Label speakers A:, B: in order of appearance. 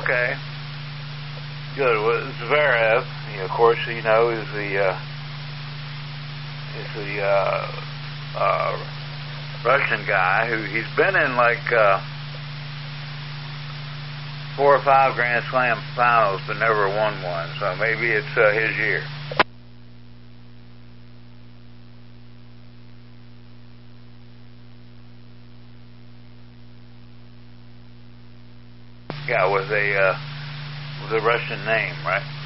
A: Okay. Good. Well, Zverev, of course, is the Russian guy who he's been in like 4 or 5 Grand Slam finals, but never won one. So maybe it's his year. Yeah, with a Russian name, right?